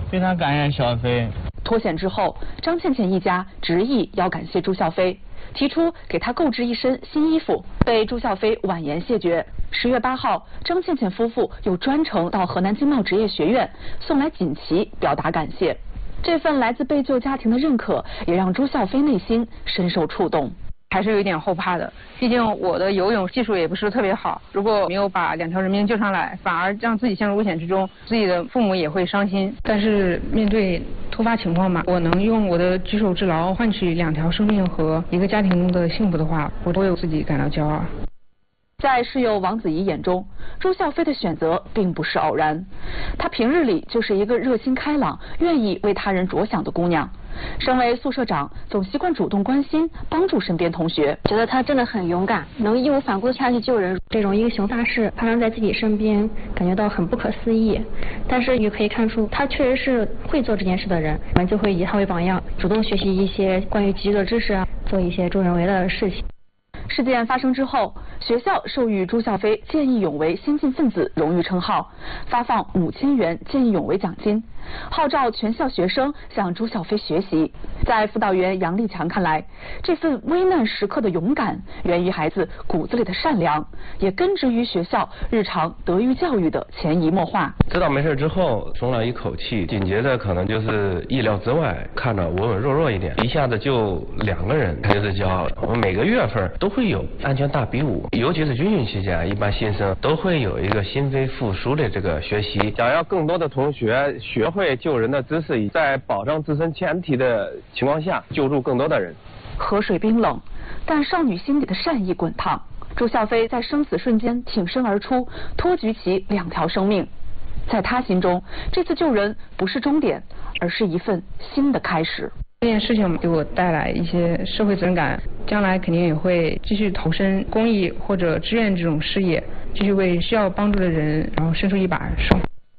非常感谢小飞。 脱险之后，张倩倩一家执意要感谢朱孝飞，提出给他购置一身新衣服，被朱孝飞婉言谢绝。10月8号，张倩倩夫妇又专程到河南经贸职业学院送来锦旗表达感谢。这份来自被救家庭的认可，也让朱孝飞内心深受触动。 还是有一点后怕的，毕竟我的游泳技术也不是特别好，如果没有把2条人命救上来，反而让自己陷入危险之中，自己的父母也会伤心。但是面对突发情况嘛，我能用我的举手之劳换取2条生命和一个家庭的幸福的话，我为自己感到骄傲。 在室友王子怡眼中，朱孝飞的选择并不是偶然。她平日里就是一个热心开朗、愿意为他人着想的姑娘。身为宿舍长，总习惯主动关心、帮助身边同学。 觉得她真的很勇敢，能义无反顾地下去救人，这种英雄大事发生在自己身边，感觉到很不可思议。但是也可以看出，她确实是会做这件事的人，我们就会以她为榜样，主动学习一些关于急救的知识啊，做一些助人为乐的事情。 事件发生之后，学校授予朱孝飞见义勇为先进分子荣誉称号，发放5000元见义勇为奖金，号召全校学生向朱孝飞学习。在辅导员杨立强看来，这份危难时刻的勇敢源于孩子骨子里的善良，也根植于学校日常德育教育的潜移默化。 知道没事之后松了一口气，紧接着可能就是意料之外，看着稳稳弱弱一点，一下子就2个人，他就是骄傲了。我们每个月份都会有安全大比武，尤其是军训期间，一般新生都会有一个心肺复苏的这个学习，想要更多的同学学会救人的知识，在保障自身前提的情况下救助更多的人。 河水冰冷，但少女心里的善意滚烫。朱孝飞在生死瞬间挺身而出，托举起2条生命。在他心中，这次救人不是终点，而是一份新的开始。 这件事情给我带来一些社会责任感，将来肯定也会继续投身公益或者志愿这种事业，继续为需要帮助的人然后伸出一把手。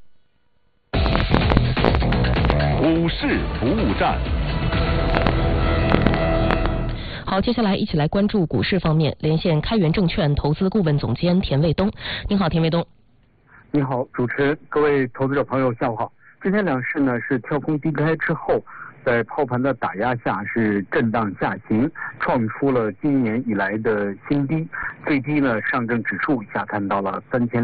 股市服务站。 好，接下来一起来关注股市方面，连线开源证券投资顾问总监田卫东。您好，田卫东。 你好，主持人，各位投资者朋友，下午好。今天两市呢是跳空低开之后，在抛盘的打压下是震荡下行，创出了今年以来的新低，最低呢上证指数下探到了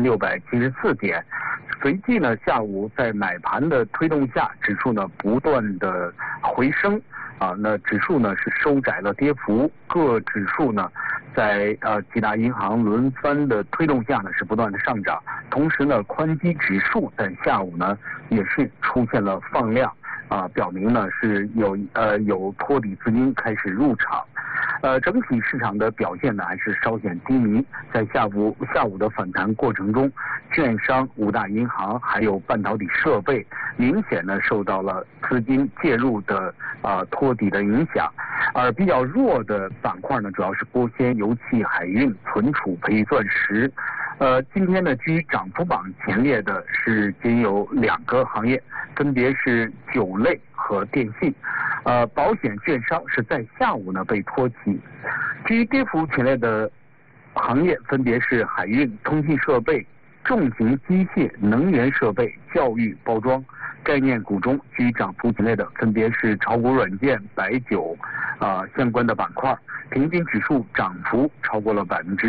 3674点。随即呢下午在买盘的推动下，指数呢不断的回升。那指数呢是收窄了跌幅，各指数呢在几大银行轮番的推动下呢是不断的上涨，同时呢宽基指数在下午呢也是出现了放量，表明呢是有托底资金开始入场。整体市场的表现呢还是稍显低迷，在下午的反弹过程中，券商、5大银行还有半导体设备明显呢受到了资金介入的托底的影响，而比较弱的板块呢主要是玻纤、油气、海运、存储、培育钻石。今天呢居涨幅榜前列的是仅有2个行业，分别是酒类和电信。保险、券商是在下午呢被托起。居跌幅前列的行业分别是海运、通信设备、重型机械、能源设备、教育、包装。概念股中居涨幅前列的分别是炒股软件、白酒相关的板块，平均指数涨幅超过了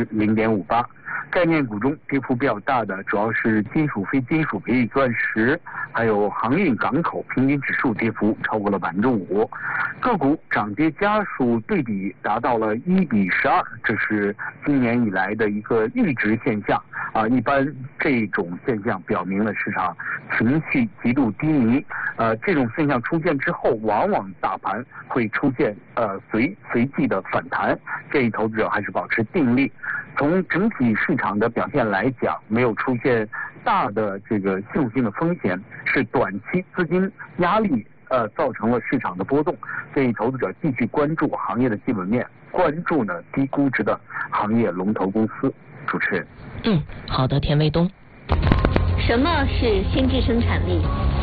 0.58%。概念股中跌幅比较大的主要是金属、非金属、培育钻石，还有航运港口，平均指数跌幅超过了5%。个股涨跌家数对比达到了1:12，这是今年以来的一个阈值现象。一般这种现象表明了市场情绪极度低迷。这种现象出现之后，往往大盘会出现随即的反弹，建议投资者还是保持定力。从整体市场的表现来讲，没有出现大的这个系统性的风险，是短期资金压力造成了市场的波动，建议投资者继续关注行业的基本面，关注呢低估值的行业龙头公司。主持人。 好的，田卫东。 什么是新质生产力？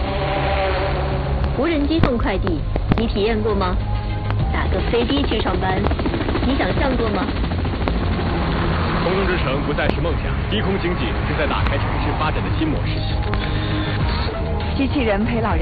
无人机送快递，你体验过吗？打个飞的去上班，你想象过吗？ 空中之城不再是梦想，低空经济正在打开城市发展的新模式。 机器人陪老人